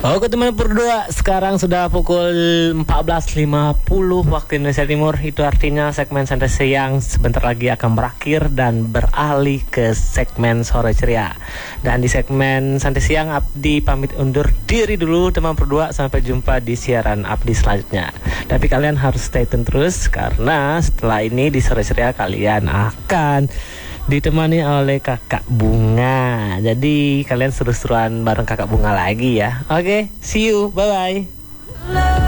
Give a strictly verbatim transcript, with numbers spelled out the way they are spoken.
Oke teman berdua, sekarang sudah pukul empat belas lima puluh waktu Indonesia Timur. Itu artinya segmen Santai Siang sebentar lagi akan berakhir dan beralih ke segmen Sore Ceria. Dan di segmen Santai Siang Abdi pamit undur diri dulu teman berdua. Sampai jumpa di siaran Abdi selanjutnya. Tapi kalian harus stay tune terus, karena setelah ini di Sore Ceria kalian akan ditemani oleh Kakak Bunga. Jadi kalian seru-seruan bareng Kakak Bunga lagi ya. Oke, see you, bye-bye.